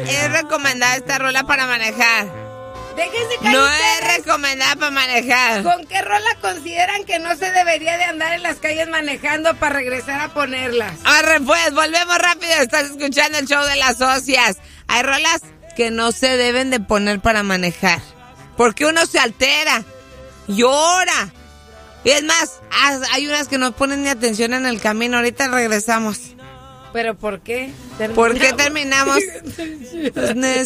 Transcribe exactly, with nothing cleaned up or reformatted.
es recomendada esta rola para manejar. Déjense caer No ustedes. es recomendada para manejar. ¿Con qué rola consideran que no se debería de andar en las calles manejando para regresar a ponerlas? Arre pues, volvemos rápido. Estás escuchando el show de las socias. Hay rolas que no se deben de poner para manejar. Porque uno se altera, llora. Y es más, hay unas que no ponen ni atención en el camino. Ahorita regresamos. ¿Pero por qué? ¿Por qué terminamos?